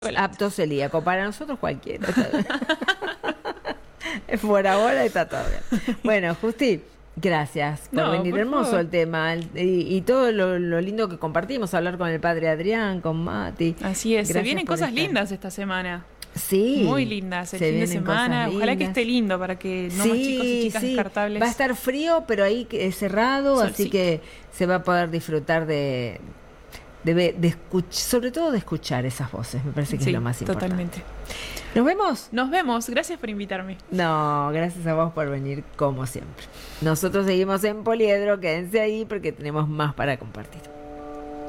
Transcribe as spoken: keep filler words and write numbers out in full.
apto celíaco. Para nosotros cualquiera. Por ahora está todo bien. Bueno, Justi, gracias por No, venir. por Hermoso favor. el tema y, y todo lo, lo lindo que compartimos, hablar con el padre Adrián, con Mati. Así es, se Gracias vienen por cosas estar. lindas esta semana. Sí, Muy lindas, el se fin de vienen cosas semana. Ojalá que lindas. esté lindo para que no Sí, más chicos y chicas sí. descartables. Va a estar frío, pero ahí que- es cerrado, así Solcito. que se va a poder disfrutar de, de, ve- de escuch- sobre todo de escuchar esas voces. Me parece que Sí, es lo más importante. totalmente. ¿Nos vemos? Nos vemos, gracias por invitarme. No, gracias a vos por venir como siempre. Nosotros seguimos en Poliedro, quédense ahí porque tenemos más para compartir.